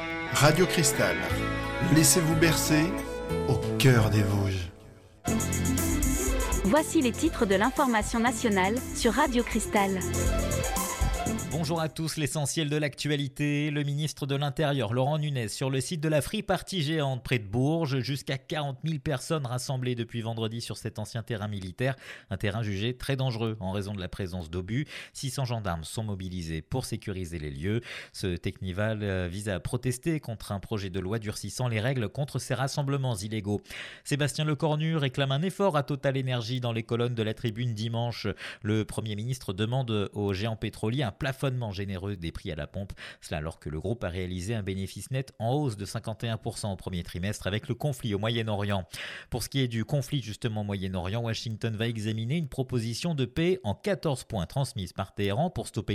Radio Cristal. Laissez-vous bercer au cœur des Vosges. Voici les titres de l'information nationale sur Radio Cristal. Bonjour à tous, l'essentiel de l'actualité. Le ministre de l'Intérieur, Laurent Nunez, sur le site de la Free Party géante près de Bourges. Jusqu'à 40 000 personnes rassemblées depuis vendredi sur cet ancien terrain militaire. Un terrain jugé très dangereux en raison de la présence d'obus. 600 gendarmes sont mobilisés pour sécuriser les lieux. Ce Technival vise à protester contre un projet de loi durcissant les règles contre ces rassemblements illégaux. Sébastien Lecornu réclame un effort à Total Énergie dans les colonnes de la tribune dimanche. Le Premier ministre demande aux géants pétroliers un plafonnement généreux des prix à la pompe. Cela alors que le groupe a réalisé un bénéfice net en hausse de 51% au premier trimestre avec le conflit au Moyen-Orient. Pour ce qui est du conflit justement au Moyen-Orient, Washington va examiner une proposition de paix en 14 points transmise par Téhéran pour stopper